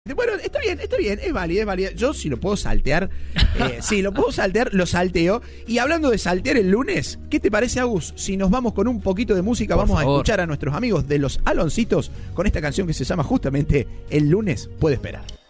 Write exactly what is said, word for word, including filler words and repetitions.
Bueno, está bien, está bien, es válida, es válida. Yo si lo puedo saltear, eh, sí, lo puedo saltear, lo salteo. Y hablando de saltear el lunes, ¿qué te parece, Agus? Si nos vamos con un poquito de música, Por vamos favor. a escuchar a nuestros amigos de Los Aloncitos con esta canción que se llama justamente El lunes puede esperar.